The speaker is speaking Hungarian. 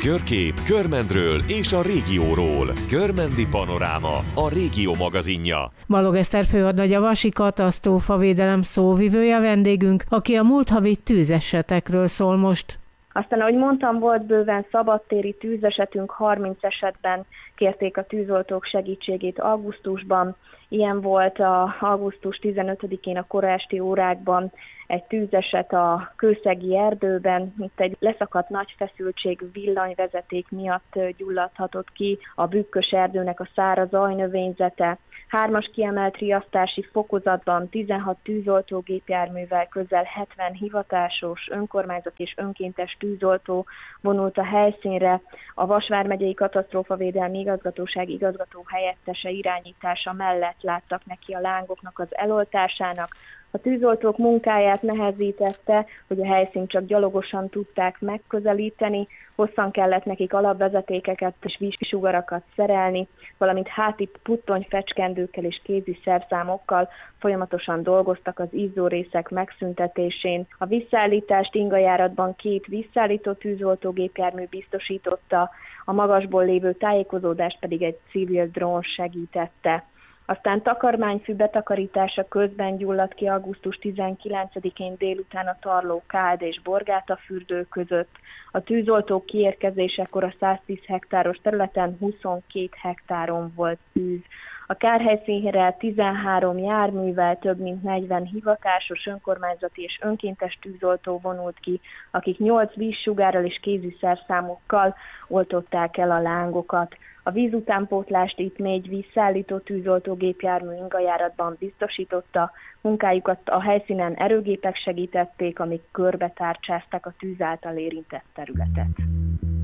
Körkép, Körmendről és a régióról. Körmendi Panoráma, a Régió magazinja. Balog Eszter főhadnagy, a Vasi katasztrófavédelem szóvivője vendégünk, aki a múlt havi tűzesetekről szól most. Aztán, ahogy mondtam, volt bőven szabadtéri tűzesetünk, 30 esetben kérték a tűzoltók segítségét augusztusban. Ilyen volt augusztus 15-én a kora esti órákban egy tűzeset a Kőszegi erdőben. Itt egy leszakadt nagy feszültség villanyvezeték miatt gyulladhatott ki a bükkös erdőnek a száraz ajnövényzete. 3-as kiemelt riasztási fokozatban 16 tűzoltógépjárművel közel 70 hivatásos, önkormányzat és önkéntes tűzoltó vonult a helyszínre. A Vas vármegyei katasztrófavédelmi igazgatóság igazgató helyettese irányítása mellett láttak neki a lángoknak az eloltásának. A tűzoltók munkáját nehezítette, hogy a helyszínt csak gyalogosan tudták megközelíteni, hosszan kellett nekik alapvezetékeket és vízsugarakat szerelni, valamint háti puttonyfecskendőkkel és kézi szerszámokkal folyamatosan dolgoztak az izzórészek megszüntetésén. A visszaállítást ingajáratban 2 visszaállító tűzoltógépjármű biztosította, a magasból lévő tájékozódást pedig egy civil drón segítette. Aztán takarmányfű betakarítása közben gyulladt ki augusztus 19-én délután a Tarló-Káld és Borgáta fürdő között. A tűzoltók kiérkezésekor a 110 hektáros területen 22 hektáron volt tűz. A kárhelyszínre 13 járművel több mint 40 hivatásos, önkormányzati és önkéntes tűzoltó vonult ki, akik 8 vízsugárral és kézi szerszámokkal oltották el a lángokat. A vízutánpótlást itt 4 visszaállító tűzoltógépjármű ingajáratban biztosította, munkájukat a helyszínen erőgépek segítették, amik körbetárcsázták a tűz által érintett területet.